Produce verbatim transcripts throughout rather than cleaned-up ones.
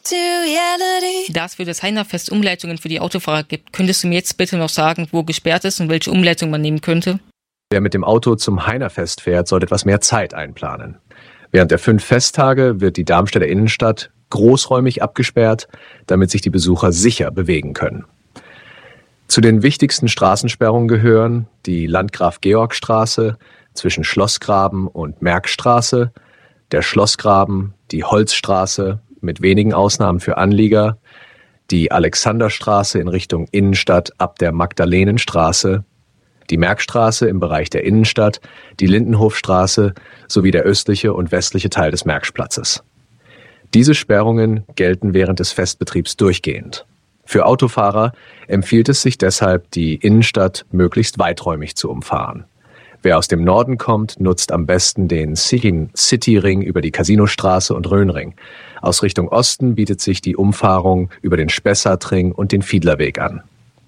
Da es für das Heinerfest Umleitungen für die Autofahrer gibt, könntest du mir jetzt bitte noch sagen, wo gesperrt ist und welche Umleitung man nehmen könnte? Wer mit dem Auto zum Heinerfest fährt, sollte etwas mehr Zeit einplanen. Während der fünf Festtage wird die Darmstädter Innenstadt großräumig abgesperrt, damit sich die Besucher sicher bewegen können. Zu den wichtigsten Straßensperrungen gehören die Landgraf-Georg-Straße zwischen Schlossgraben und Merckstraße, der Schlossgraben, die Holzstraße mit wenigen Ausnahmen für Anlieger, die Alexanderstraße in Richtung Innenstadt ab der Magdalenenstraße, die Merckstraße im Bereich der Innenstadt, die Lindenhofstraße sowie der östliche und westliche Teil des Merckplatzes. Diese Sperrungen gelten während des Festbetriebs durchgehend. Für Autofahrer empfiehlt es sich deshalb, die Innenstadt möglichst weiträumig zu umfahren. Wer aus dem Norden kommt, nutzt am besten den City-Ring über die Casinostraße und Rhönring. Aus Richtung Osten bietet sich die Umfahrung über den Spessartring und den Fiedlerweg an.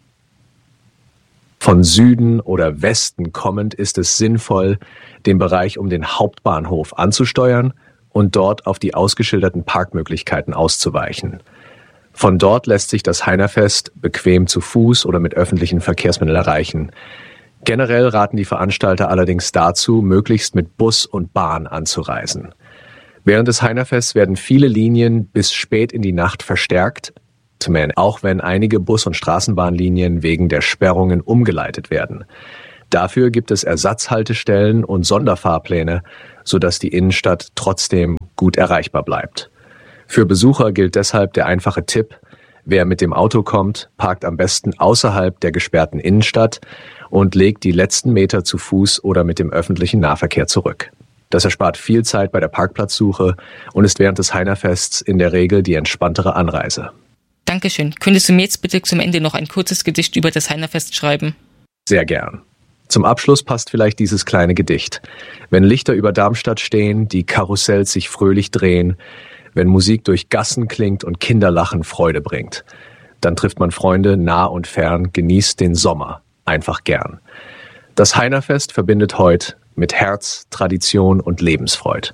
Von Süden oder Westen kommend ist es sinnvoll, den Bereich um den Hauptbahnhof anzusteuern und dort auf die ausgeschilderten Parkmöglichkeiten auszuweichen. Von dort lässt sich das Heinerfest bequem zu Fuß oder mit öffentlichen Verkehrsmitteln erreichen. Generell raten die Veranstalter allerdings dazu, möglichst mit Bus und Bahn anzureisen. Während des Heinerfests werden viele Linien bis spät in die Nacht verstärkt, auch wenn einige Bus- und Straßenbahnlinien wegen der Sperrungen umgeleitet werden. Dafür gibt es Ersatzhaltestellen und Sonderfahrpläne, sodass die Innenstadt trotzdem gut erreichbar bleibt. Für Besucher gilt deshalb der einfache Tipp: Wer mit dem Auto kommt, parkt am besten außerhalb der gesperrten Innenstadt und legt die letzten Meter zu Fuß oder mit dem öffentlichen Nahverkehr zurück. Das erspart viel Zeit bei der Parkplatzsuche und ist während des Heinerfests in der Regel die entspanntere Anreise. Dankeschön. Könntest du mir jetzt bitte zum Ende noch ein kurzes Gedicht über das Heinerfest schreiben? Sehr gern. Zum Abschluss passt vielleicht dieses kleine Gedicht. Wenn Lichter über Darmstadt stehen, die Karussells sich fröhlich drehen, wenn Musik durch Gassen klingt und Kinderlachen Freude bringt, dann trifft man Freunde nah und fern, genießt den Sommer einfach gern. Das Heinerfest verbindet heute mit Herz, Tradition und Lebensfreude.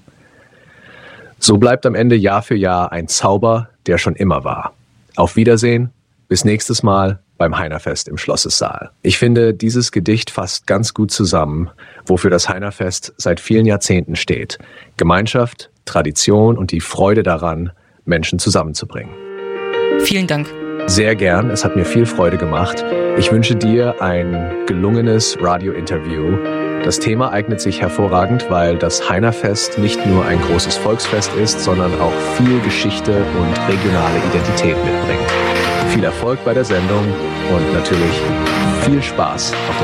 So bleibt am Ende Jahr für Jahr ein Zauber, der schon immer war. Auf Wiedersehen, bis nächstes Mal beim Heinerfest im Schlossessaal. Ich finde, dieses Gedicht fasst ganz gut zusammen, wofür das Heinerfest seit vielen Jahrzehnten steht. Gemeinschaft, Tradition und die Freude daran, Menschen zusammenzubringen. Vielen Dank. Sehr gern, es hat mir viel Freude gemacht. Ich wünsche dir ein gelungenes Radio-Interview. Das Thema eignet sich hervorragend, weil das Heinerfest nicht nur ein großes Volksfest ist, sondern auch viel Geschichte und regionale Identität mitbringt. Viel Erfolg bei der Sendung und natürlich viel Spaß auf der